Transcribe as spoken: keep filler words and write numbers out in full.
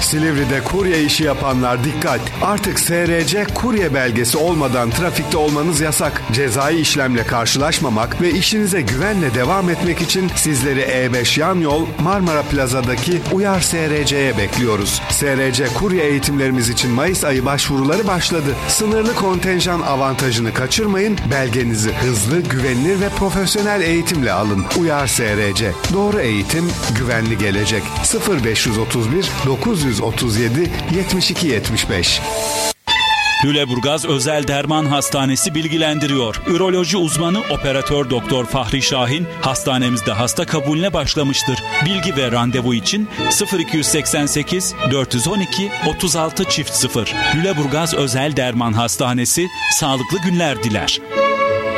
Silivri'de kurye işi yapanlar dikkat. Artık S R C kurye belgesi olmadan trafikte olmanız yasak. Cezai işlemle karşılaşmamak ve işinize güvenle devam etmek için sizleri E beş yan yol Marmara Plaza'daki Uyar S R C'ye bekliyoruz. S R C kurye eğitimlerimiz için Mayıs ayı başvuruları başladı. Sınırlı kontenjan avantajını kaçırmayın. Belgenizi hızlı, güvenilir ve profesyonel eğitimle alın. Uyar S R C. Doğru eğitim, güvenli gelecek. sıfır beş otuz bir dokuz otuz yedi yetmiş iki yetmiş beş. Lüleburgaz Özel Derman Hastanesi bilgilendiriyor. Üroloji uzmanı operatör doktor Fahri Şahin hastanemizde hasta kabulüne başlamıştır. Bilgi ve randevu için sıfır iki seksen sekiz dört on iki otuz altı sıfır. Lüleburgaz Özel Derman Hastanesi sağlıklı günler diler.